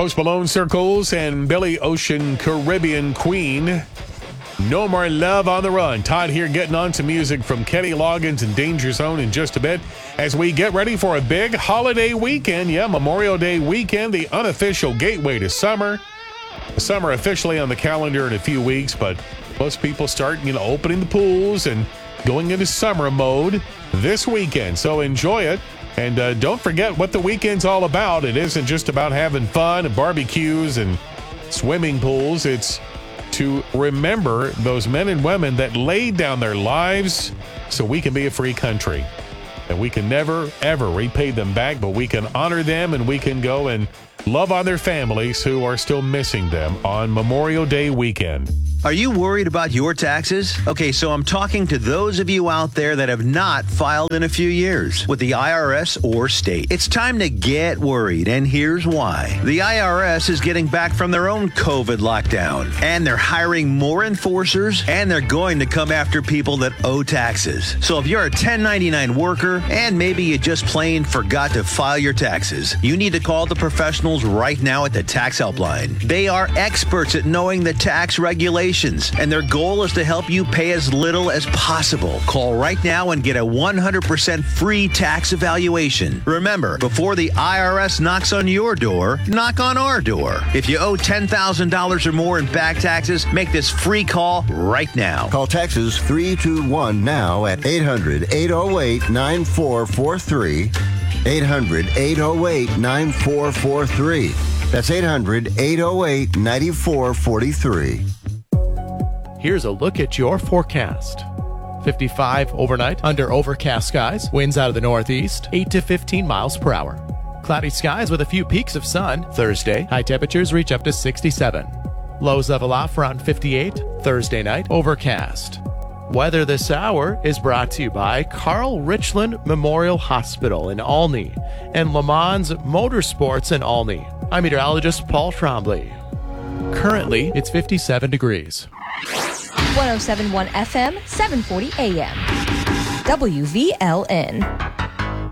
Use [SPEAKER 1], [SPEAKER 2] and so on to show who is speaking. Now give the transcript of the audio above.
[SPEAKER 1] Post Malone Circles and Billy Ocean Caribbean Queen. No More Love on the Run. Todd here getting on to music from Kenny Loggins and Danger Zone in just a bit as we get ready for a big holiday weekend. Yeah, Memorial Day weekend, the unofficial gateway to summer. Summer officially on the calendar in a few weeks, but most people start, opening the pools and going into summer mode this weekend. So enjoy it. And don't forget what the weekend's all about. It isn't just about having fun and barbecues and swimming pools. It's to remember those men and women that laid down their lives so we can be a free country. And we can never, ever repay them back, but we can honor them and we can go and love on their families who are still missing them on Memorial Day weekend.
[SPEAKER 2] Are you worried about your taxes? Okay, so I'm talking to those of you out there that have not filed in a few years with the IRS or state. It's time to get worried, and here's why. The IRS is getting back from their own COVID lockdown, and they're hiring more enforcers, and they're going to come after people that owe taxes. So if you're a 1099 worker, and maybe you just plain forgot to file your taxes, you need to call the professionals right now at the Tax Helpline. They are experts at knowing the tax regulations, and their goal is to help you pay as little as possible. Call right now and get a 100% free tax evaluation. Remember, before the IRS knocks on your door, knock on our door. If you owe $10,000 or more in back taxes, make this free call right now.
[SPEAKER 3] Call Texas 321 now at 800-808-9443. 800-808-9443. That's 800-808-9443.
[SPEAKER 4] Here's a look at your forecast. 55 overnight under overcast skies. Winds out of the northeast, 8 to 15 miles per hour. Cloudy skies with a few peaks of sun. Thursday, high temperatures reach up to 67. Lows level off around 58. Thursday night, overcast. Weather this hour is brought to you by Carl Richland Memorial Hospital in Olney and Le Mans Motorsports in Olney. I'm meteorologist Paul Trombley. Currently, it's 57 degrees.
[SPEAKER 5] 107.1 FM, 740 AM. WVLN.